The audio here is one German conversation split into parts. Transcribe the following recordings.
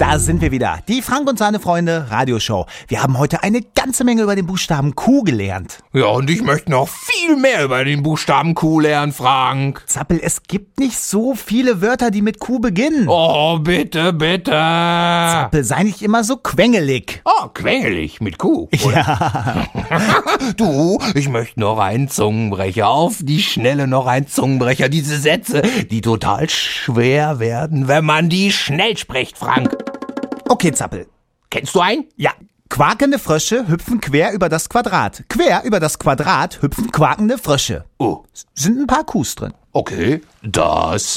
Da sind wir wieder. Die Frank und seine Freunde Radioshow. Wir haben heute eine ganze Menge über den Buchstaben Q gelernt. Ja, und ich möchte noch viel mehr über den Buchstaben Q lernen, Frank. Zappel, es gibt nicht so viele Wörter, die mit Q beginnen. Oh, bitte, bitte. Zappel, sei nicht immer so quengelig. Oh, quengelig mit Q. Oder? Ja. Du, ich möchte noch einen Zungenbrecher. Auf die Schnelle noch einen Zungenbrecher. Diese Sätze, die total schwer werden, wenn man die schnell spricht, Frank. Okay, Zappel. Kennst du einen? Ja. Quakende Frösche hüpfen quer über das Quadrat. Quer über das Quadrat hüpfen quakende Frösche. Oh, Sind ein paar Qs drin. okay. Das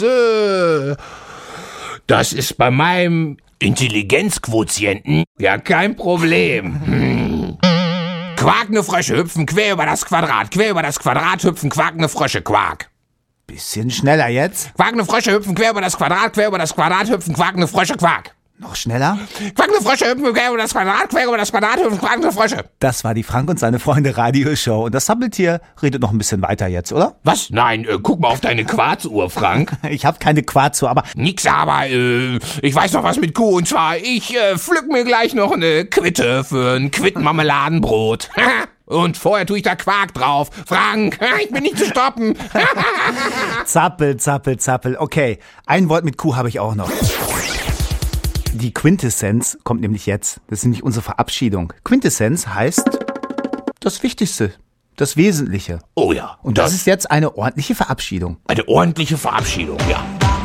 ist bei meinem Intelligenzquotienten ja kein Problem. Quakende Frösche hüpfen quer über das Quadrat. Quer über das Quadrat hüpfen quakende Frösche. Quak. Bisschen schneller jetzt. Quakende Frösche hüpfen quer über das Quadrat. Quer über das Quadrat hüpfen quakende Frösche. Quak. Noch schneller. Quakende Frösche hüpfen quer über das Quadrat. Quer über das Quadrat hüpfen quakende Frösche. Das war die Frank und seine Freunde Radioshow. Und das Zappeltier redet noch ein bisschen weiter jetzt, oder? Was? Nein, guck mal auf deine Quarzuhr, Frank. Ich habe keine Quarzo, aber Nix, aber ich weiß noch was mit Kuh. Und zwar, ich pflück mir gleich noch eine Quitte für ein Quitt-Marmeladenbrot. Und vorher tue ich da Quark drauf. Frank, ich bin nicht zu stoppen. Zappel, Zappel, Zappel. Okay, ein Wort mit Q habe ich auch noch. Die Quintessenz kommt nämlich jetzt. Das ist nämlich unsere Verabschiedung. Quintessenz heißt das Wichtigste, das Wesentliche. Oh ja. Und das ist jetzt eine ordentliche Verabschiedung. eine ordentliche Verabschiedung, ja.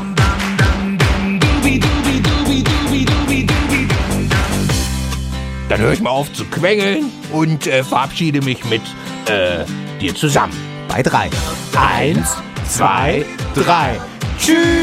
Dann höre ich mal auf zu quengeln und verabschiede mich mit dir zusammen. Bei 3. 1, 2, 3. Tschüss.